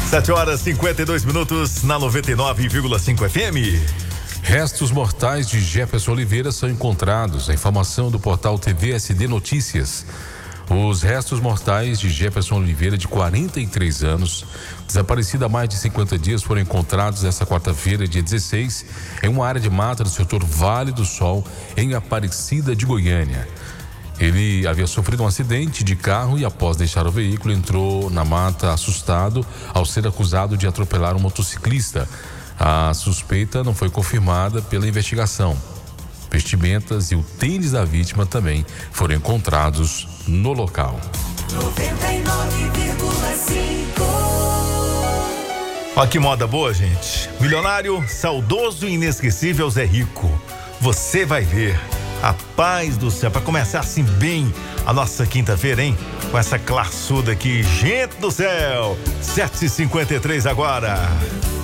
7h52 na 99,5 FM. Restos mortais de Jefferson Oliveira são encontrados. A informação do portal TV SD Notícias. Os restos mortais de Jefferson Oliveira, de 43 anos, desaparecido há mais de 50 dias, foram encontrados esta quarta-feira, dia 16, em uma área de mata do setor Vale do Sol, em Aparecida de Goiânia. Ele havia sofrido um acidente de carro e, após deixar o veículo, entrou na mata assustado ao ser acusado de atropelar um motociclista. A suspeita não foi confirmada pela investigação. Vestimentas e o tênis da vítima também foram encontrados no local. 99,5. Olha que moda boa, gente. Milionário, saudoso e inesquecível Zé Rico. Você vai ver. A paz do céu, para começar assim bem a nossa quinta-feira, hein? Com essa classuda aqui, gente do céu. 7h53 agora.